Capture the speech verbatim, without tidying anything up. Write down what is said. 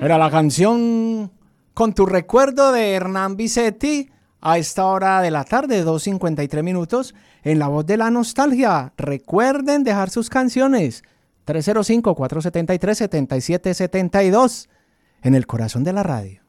Era la canción Con tu recuerdo de Hernán Visetti a esta hora de la tarde, dos cincuenta y tres minutos, en La Voz de la Nostalgia. Recuerden dejar sus canciones tres cero cinco, cuatro siete tres, siete siete siete dos en el corazón de la radio.